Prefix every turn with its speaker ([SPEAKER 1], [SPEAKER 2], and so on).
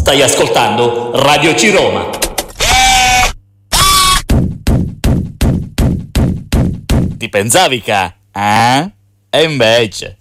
[SPEAKER 1] Stai ascoltando Radio C Roma. Ti pensavi che? E invece...